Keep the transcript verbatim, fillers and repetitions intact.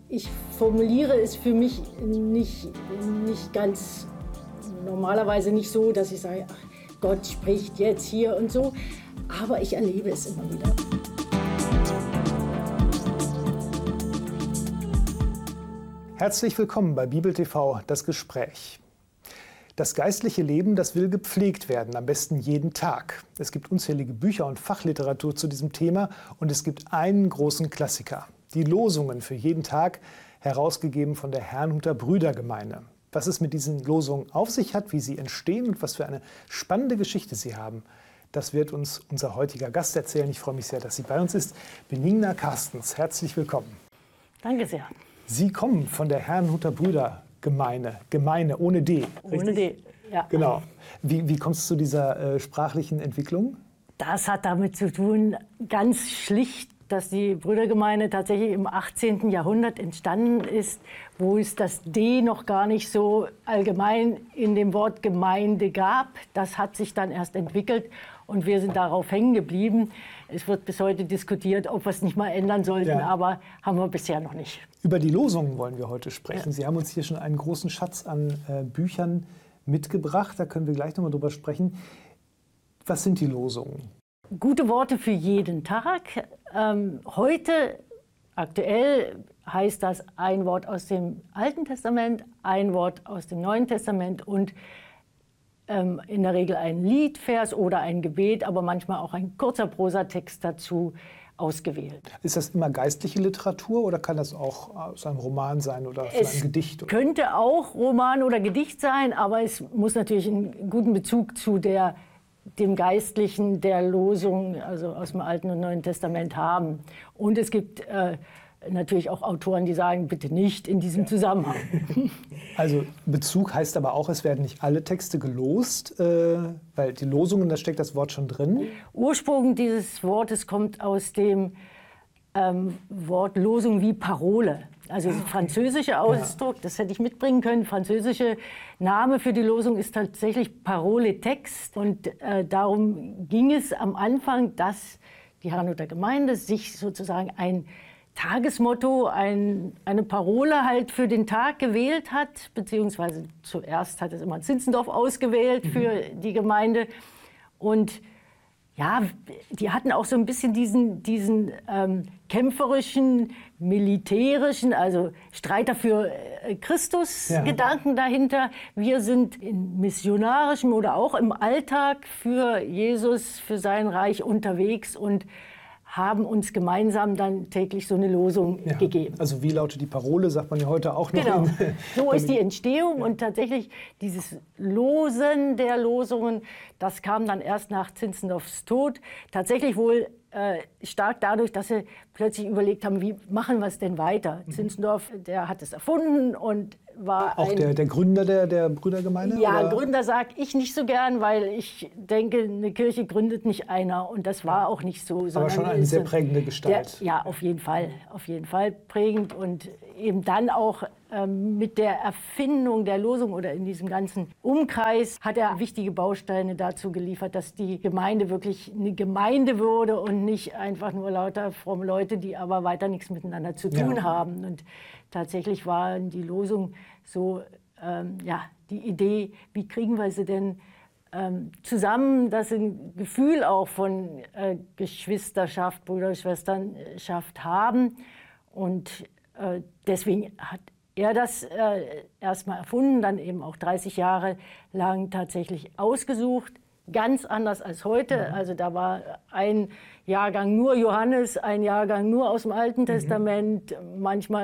ich formuliere es für mich nicht, nicht ganz, normalerweise nicht so, dass ich sage, ach, Gott spricht jetzt hier und so, aber ich erlebe es immer wieder. Herzlich willkommen bei Bibel T V, das Gespräch. Das geistliche Leben, das will gepflegt werden, am besten jeden Tag. Es gibt unzählige Bücher und Fachliteratur zu diesem Thema und es gibt einen großen Klassiker. Die Losungen für jeden Tag, herausgegeben von der Herrnhuter Brüdergemeinde. Was es mit diesen Losungen auf sich hat, wie sie entstehen und was für eine spannende Geschichte sie haben, das wird uns unser heutiger Gast erzählen. Ich freue mich sehr, dass sie bei uns ist. Benigna Carstens, herzlich willkommen. Danke sehr. Sie kommen von der Herrnhuter Brüdergemeinde, Gemeinde ohne D. Ohne richtig? D, ja. Genau. Wie, wie kommst du zu dieser äh, sprachlichen Entwicklung? Das hat damit zu tun, ganz schlicht, dass die Brüdergemeinde tatsächlich im achtzehnten Jahrhundert entstanden ist, wo es das D noch gar nicht so allgemein in dem Wort Gemeinde gab. Das hat sich dann erst entwickelt und wir sind darauf hängen geblieben. Es wird bis heute diskutiert, ob wir es nicht mal ändern sollten, ja. aber haben wir bisher noch nicht. Über die Losungen wollen wir heute sprechen. Ja. Sie haben uns hier schon einen großen Schatz an äh, Büchern mitgebracht. Da können wir gleich noch mal drüber sprechen. Was sind die Losungen? Gute Worte für jeden Tag. Ähm, heute, aktuell, heißt das ein Wort aus dem Alten Testament, ein Wort aus dem Neuen Testament und ähm, in der Regel ein Liedvers oder ein Gebet, aber manchmal auch ein kurzer Prosatext dazu ausgewählt. Ist das immer geistliche Literatur oder kann das auch aus einem Roman sein oder von Es einem Gedicht? Oder? Könnte auch Roman oder Gedicht sein, aber es muss natürlich einen guten Bezug zu der dem Geistlichen der Losung, also aus dem Alten und Neuen Testament haben. Und es gibt äh, natürlich auch Autoren, die sagen, bitte nicht in diesem Zusammenhang. Also Bezug heißt aber auch, es werden nicht alle Texte gelost, äh, weil die Losungen, da steckt das Wort schon drin. Ursprung dieses Wortes kommt aus dem ähm, Wort Losung wie Parole. Also der französische Ausdruck, ja. Das hätte ich mitbringen können. Französische Name für die Losung ist tatsächlich Parole Text. Und äh, darum ging es am Anfang, dass die Herrnhuter Gemeinde sich sozusagen ein Tagesmotto, ein, eine Parole halt für den Tag gewählt hat. Beziehungsweise zuerst hat es immer Zinzendorf ausgewählt mhm. für die Gemeinde. Und ja, die hatten auch so ein bisschen diesen, diesen ähm, kämpferischen, militärischen, also Streiter für äh, Christus-Gedanken ja. dahinter. Wir sind in missionarischem oder auch im Alltag für Jesus, für sein Reich unterwegs und haben uns gemeinsam dann täglich so eine Losung ja. gegeben. Also wie lautet die Parole, sagt man ja heute auch noch. Genau, in, so ist die Entstehung ja. und tatsächlich dieses Losen der Losungen, das kam dann erst nach Zinzendorfs Tod. Tatsächlich wohl äh, stark dadurch, dass sie plötzlich überlegt haben, wie machen wir es denn weiter? Mhm. Zinzendorf, der hat es erfunden und war auch ein, der, der Gründer der, der Brüdergemeinde? Ja, oder? Gründer sage ich nicht so gern, weil ich denke, eine Kirche gründet nicht einer und das war auch nicht so. Aber schon eine sehr prägende Gestalt. Der, ja, auf jeden Fall, auf jeden Fall prägend und eben dann auch ähm, mit der Erfindung der Losung oder in diesem ganzen Umkreis hat er wichtige Bausteine dazu geliefert, dass die Gemeinde wirklich eine Gemeinde wurde und nicht einfach nur lauter fromme Leute, die aber weiter nichts miteinander zu tun ja. haben. Und tatsächlich waren die Losungen so, ähm, ja, die Idee, wie kriegen wir sie denn ähm, zusammen, dass sie ein Gefühl auch von äh, Geschwisterschaft, Brüder, Schwesternschaft haben. Und äh, deswegen hat er das äh, erstmal erfunden, dann eben auch dreißig Jahre lang tatsächlich ausgesucht. Ganz anders als heute. Mhm. Also da war ein Jahrgang nur Johannes, ein Jahrgang nur aus dem Alten Testament, mhm. manchmal